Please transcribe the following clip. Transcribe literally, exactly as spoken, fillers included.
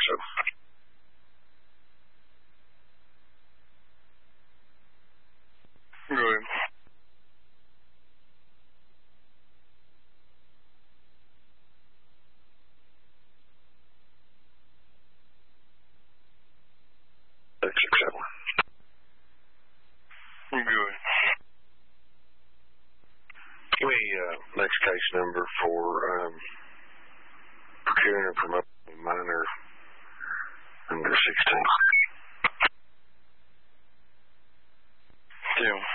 so. Go ahead. Six six seven. Go ahead. Give me uh, next case number for um, procuring or promoting a minor under sixteen. Yeah.